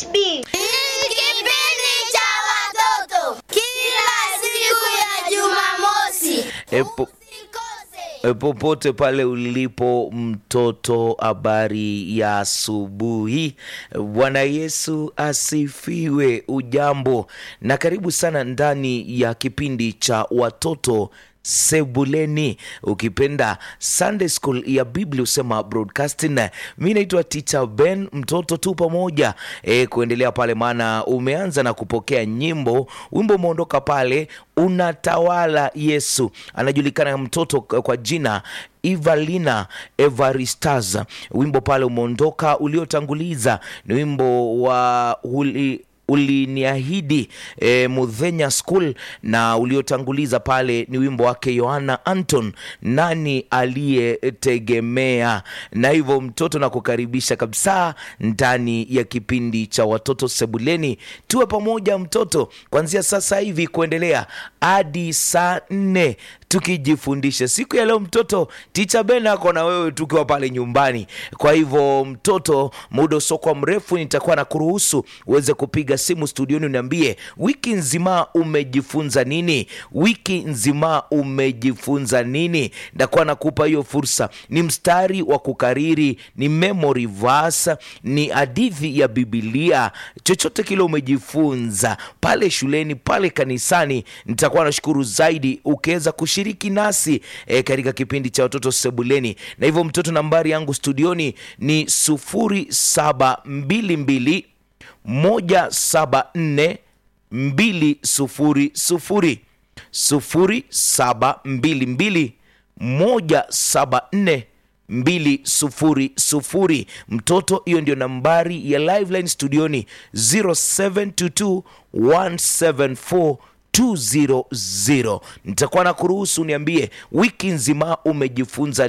HB. Kipindi cha watoto kila siku ya Jumamosi. Popote pale ulipo mtoto, habari ya asubuhi. Bwana Yesu asifiwe. Ujambo na karibu sana ndani ya kipindi cha watoto sebuleni, ukipenda Sunday School ya Biblia usema broadcasting. Mimi naitwa Teacher Ben. Mtoto tu pamoja kuendelea pale, maana umeanza na kupokea wimbo umeondoka pale, unatawala Yesu. Anajulikana mtoto kwa jina Evalina Evaristas. Wimbo pale umeondoka, uliotanguliza ni wimbo wa uliniahidi Muthenya School, na uliotanguliza pale ni wimbo wake Yohana Anton, nani aliyetegemea. Na hivyo mtoto, na kukaribisha kabisa ndani ya kipindi cha watoto sebuleni. Tuwe pamoja mtoto kuanzia sasa hivi kuendelea hadi saa 4 tukijifundisha. Siku ya leo mtoto, Teacher Ben ako na wewe tukiwa pale nyumbani. Kwa hivyo mtoto, muda usoko mrefu nitakuwa na kuruhusu uweze kupiga simu studioni, uniambie wiki nzima umejifunza nini? Nitakuwa nakupa hiyo fursa. Ni mstari wa kukariri, ni memory verse, ni hadithi ya Biblia, chochote kile umejifunza pale shuleni, pale kanisani, nitakuwa nashukuru zaidi ukiweza kushiriki nasi katika kipindi cha watoto sebuleni. Na hivyo mtoto, nambari yangu studioni ni 0722 174 200 0722 174 200. Mtoto, hiyo ndio nambari ya Liveline studioni, 0722 174 200. Nitakuwa na kuruhusu niambie wiki nzima umejifunza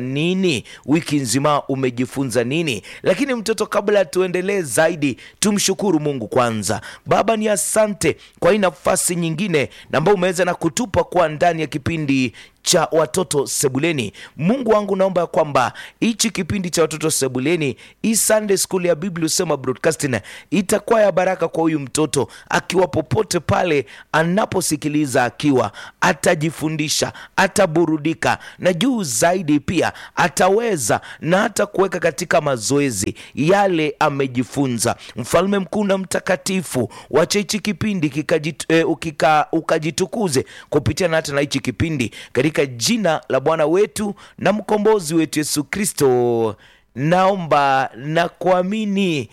nini? Lakini mtoto, kabla tuendelee zaidi, tumshukuru Mungu kwanza. Baba, ni asante kwa hii nafasi nyingine ambayo umeweza na kutupa kwa ndani ya kipindi cha watoto sebuleni. Mungu wangu, naomba kwamba hichi kipindi cha watoto sebuleni, hii Sunday School ya Biblia usema broadcasting, itakuwa ya baraka kwa huyu mtoto, akiwa popote pale anaposikiliza, akiwa atajifundisha, ataburudika, na juu zaidi pia ataweza na hata kuweka katika mazoezi yale amejifunza. Mfalme mkuu na mtakatifu, wacha hichi kipindi ukajitukuze kupitia na hata na hichi kipindi, katika jina la Bwana wetu na mkombozi wetu Yesu Kristo naomba na kuamini,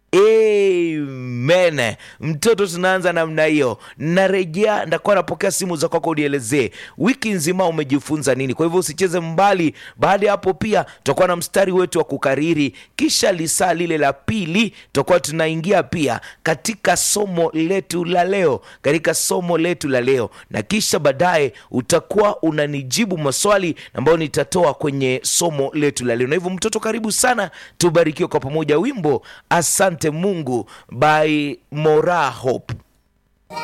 amen. Mtoto, tunaanza namna hiyo. Narejea, ndakuwa napokea simu za kwako, unielezee wiki nzima umejifunza nini. Kwa hivyo usicheze mbali. Baada ya hapo pia tutakuwa na mstari wetu wa kukariri, kisha lisaa lile la pili tutakuwa tunaingia pia katika somo letu la leo, na kisha baadaye utakuwa unanijibu maswali ambayo nitatoa kwenye somo letu la leo. Na hivyo mtoto, karibu sana, tubarikiwe kwa pamoja. Wimbo Asante Mungu by Mora Hope.